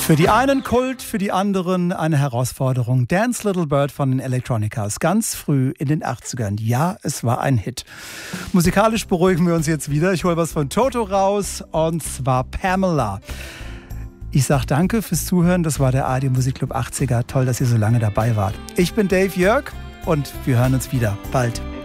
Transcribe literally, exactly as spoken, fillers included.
Für die einen Kult, für die anderen eine Herausforderung. Dance Little Bird von den Electronicas, ganz früh in den achtzigern. Ja, es war ein Hit. Musikalisch beruhigen wir uns jetzt wieder. Ich hole was von Toto raus, und zwar Pamela. Ich sag danke fürs Zuhören. Das war der A R D Musikclub achtziger. Toll, dass ihr so lange dabei wart. Ich bin Dave Jörg und wir hören uns wieder bald.